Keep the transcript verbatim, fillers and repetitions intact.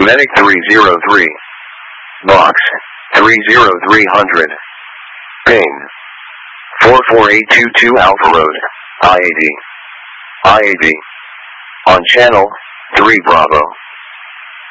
Medic three zero three. Box three zero three hundred. Ping four four eight two two Alpha Road, I A D. I A D. On channel three Bravo.